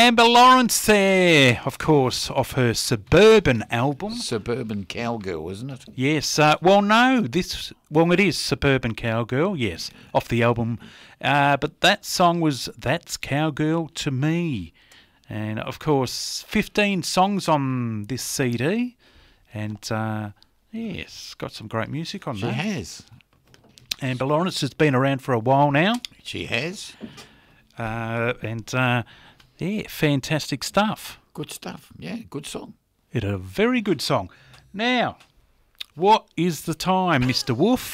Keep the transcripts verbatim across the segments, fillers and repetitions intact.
Amber Lawrence there, of course, off her Suburban album. Suburban Cowgirl, isn't it? Yes. Uh, well, no, this. Well, it is Suburban Cowgirl. Yes, off the album. Uh, but that song was That's Cowgirl to Me, and of course, fifteen songs on this C D, and uh, yes, got some great music on She that. has. Amber Lawrence has been around for a while now. She has. Uh, and uh, yeah, fantastic stuff. Good stuff. Yeah, good song. It's a very good song. Now, what is the time, Mister Wolf?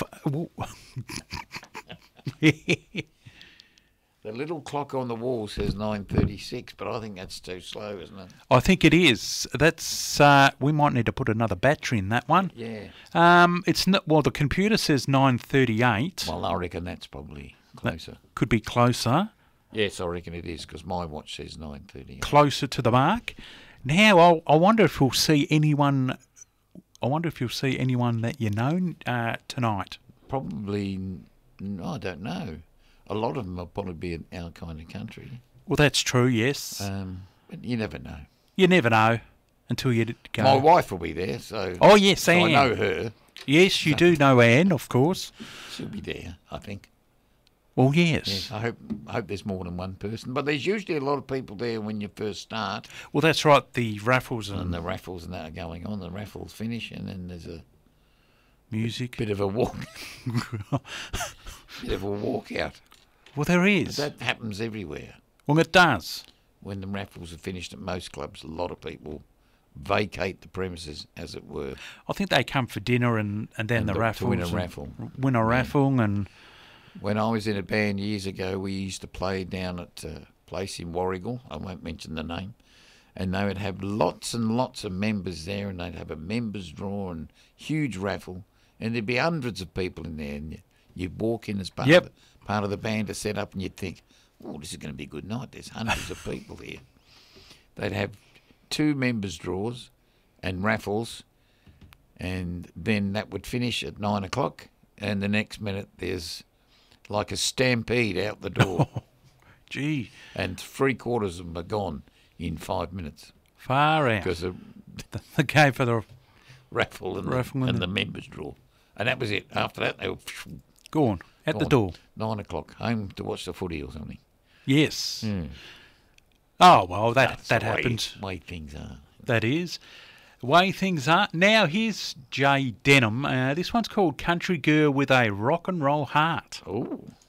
The little clock on the wall says nine thirty-six, but I think that's too slow, isn't it? I think it is. That's uh, we might need to put another battery in that one. Yeah. Um, it's not. Well, the computer says nine thirty-eight. Well, I reckon that's probably closer. That could be closer. Yes, I reckon it is, because my watch says nine thirty. Closer to the mark. Now, I'll, I wonder if we'll see anyone. I wonder if you'll see anyone that you know uh, tonight. Probably. No, I don't know. A lot of them will probably be in our kind of country. Well, that's true. Yes. Um, but you never know. You never know until you go. My wife will be there, so. Oh yes, so Anne. I know her. Yes, you So- do know Anne, of course. She'll be there, I think. Well, yes. Yes, I hope. I hope there's more than one person, but there's usually a lot of people there when you first start, Well, that's right. The raffles and, and the raffles and that are going on. The raffles finish, and then there's a music. bit of a walk, bit of a walkout. Well, there is. That happens everywhere. Well, it does. When the raffles are finished at most clubs, a lot of people vacate the premises, as it were. I think they come for dinner and, and then And the to- to raffles. win a and raffle. Win a Yeah. raffle and When I was in a band years ago, we used to play down at a place in Warrigal. I won't mention the name. And they would have lots and lots of members there, and they'd have a members draw and huge raffle, and there'd be hundreds of people in there. And you- you'd walk in as part, Yep. of, the, part of the band to set up, and you'd think, "Oh, this is going to be a good night. There's hundreds of people here." They'd have two members draws and raffles, and then that would finish at nine o'clock, and the next minute there's like a stampede out the door, gee, and three quarters of them are gone in five minutes far out. because of The game for the raffle and, Raffle the, and and the- the members draw. And that was it. After that, they were go on at the gone. door. Nine o'clock, home to watch the footy or something. Yes. Mm. Oh well, that That's that the way- happens. way things are. That is the way things are. Now here's Jay Denham. Uh, this one's called "Country Girl with a Rock and Roll Heart." Oh.